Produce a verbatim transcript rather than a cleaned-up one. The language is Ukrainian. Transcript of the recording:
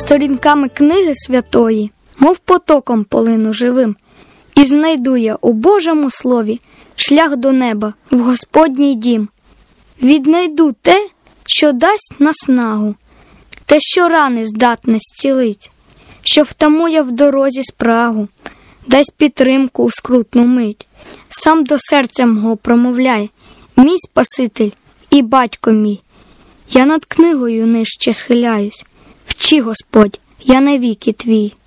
Сторінками книги святої, мов потоком полину живим, і знайду я у Божому слові шлях до неба в Господній дім. Віднайду те, що дасть наснагу, те, що рани здатне зцілить, що втамує в дорозі спрагу, дасть підтримку у скрутну мить. Сам до серця мого промовляй: мій Спаситель і Батько мій. Я над книгою нижче схиляюсь. Вчи, Господь, я навіки твій.